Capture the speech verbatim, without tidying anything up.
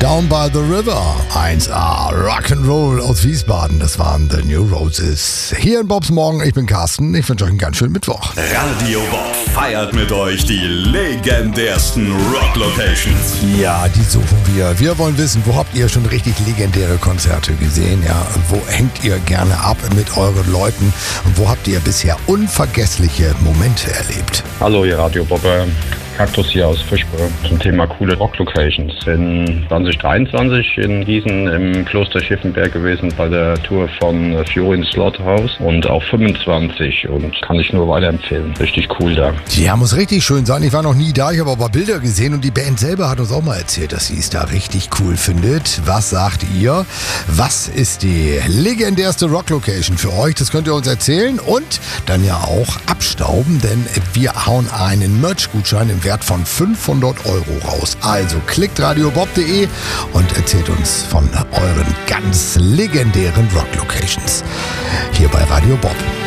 Down by the River, eins A, Rock'n'Roll aus Wiesbaden, das waren The New Roses. Hier in Bobs Morgen, ich bin Carsten, ich wünsche euch einen ganz schönen Mittwoch. Radio Bob feiert mit euch die legendärsten Rock-Locations. Ja, die suchen wir. Wir wollen wissen, wo habt ihr schon richtig legendäre Konzerte gesehen? Ja, wo hängt ihr gerne ab mit euren Leuten? Und wo habt ihr bisher unvergessliche Momente erlebt? Hallo, ihr Radio Bobber. Kaktus hier aus Fischburg zum Thema coole Rock-Locations. In zwanzig dreiundzwanzig in Gießen im Kloster Schiffenberg gewesen bei der Tour von Fury Slaughterhouse und auch fünfundzwanzig und kann ich nur weiterempfehlen. Richtig cool da. Ja, muss richtig schön sein. Ich war noch nie da, ich habe aber Bilder gesehen und die Band selber hat uns auch mal erzählt, dass sie es da richtig cool findet. Was sagt ihr? Was ist die legendärste Rock-Location für euch? Das könnt ihr uns erzählen und dann ja auch abstauben, denn wir hauen einen Merch-Gutschein im Wert von fünfhundert Euro raus. Also klickt radiobob punkt de und erzählt uns von euren ganz legendären Rock-Locations hier bei Radio Bob.